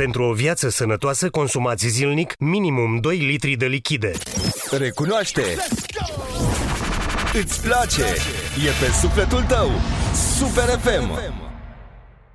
Pentru o viață sănătoasă, consumați zilnic minimum 2 litri de lichide. Recunoaște! Îți place! E pe sufletul tău! Super FM!